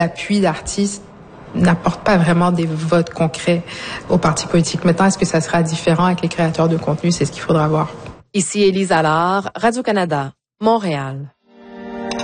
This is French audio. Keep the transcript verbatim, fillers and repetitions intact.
L'appui d'artistes n'apporte pas vraiment des votes concrets aux partis politiques. Maintenant, est-ce que ça sera différent avec les créateurs de contenu? C'est ce qu'il faudra voir. Ici Élise Allard, Radio-Canada, Montréal.